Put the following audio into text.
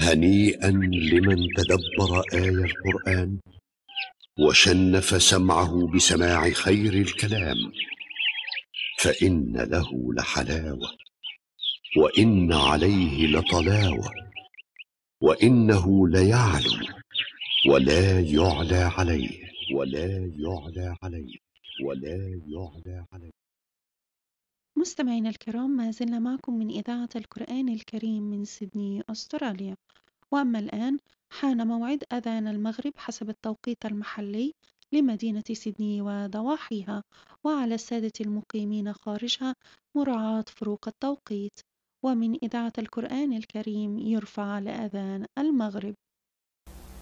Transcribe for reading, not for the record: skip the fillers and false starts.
هنيئا لمن تدبر آي القرآن وشنف سمعه بسماع خير الكلام، فإن له لحلاوة وإن عليه لطلاوة، وإنه ليعلو ولا يعلى عليه مستمعينا الكرام، ما زلنا معكم من إذاعة القرآن الكريم من سيدني أستراليا. وأما الآن حان موعد أذان المغرب حسب التوقيت المحلي لمدينة سيدني وضواحيها، وعلى السادة المقيمين خارجها مراعاة فروق التوقيت. ومن إذاعة القرآن الكريم يرفع لأذان المغرب.